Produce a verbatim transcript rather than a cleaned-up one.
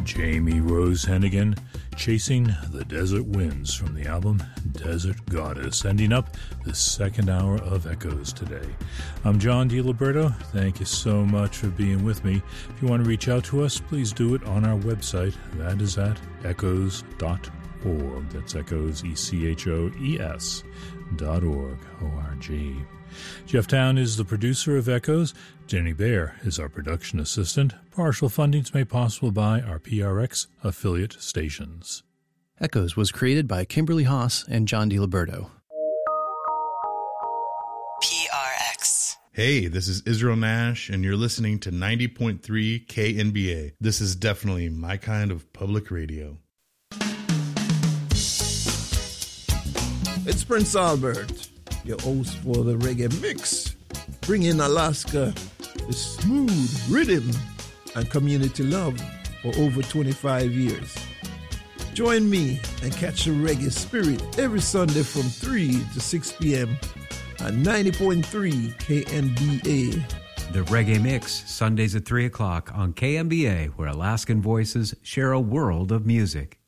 Jamie Rose Hennigan, Chasing the Desert Winds from the album Desert Goddess, ending up the second hour of Echoes today. I'm John DiLiberto. Thank you so much for being with me. If you want to reach out to us, please do it on our website. That is at echoes dot org. That's Echoes, E C H O E S dot org, O R G. Jeff Town is the producer of Echoes. Jenny Baer is our production assistant. Partial funding is made possible by our P R X affiliate stations. Echoes was created by Kimberly Haas and John DiLiberto. P R X. Hey, this is Israel Nash, and you're listening to ninety point three K N B A. This is definitely my kind of public radio. It's Prince Albert, your host for the Reggae Mix, bringing Alaska the smooth rhythm and community love for over twenty-five years. Join me and catch the reggae spirit every Sunday from three to six p.m. at ninety point three K N B A. The Reggae Mix, Sundays at three o'clock on K N B A, where Alaskan voices share a world of music.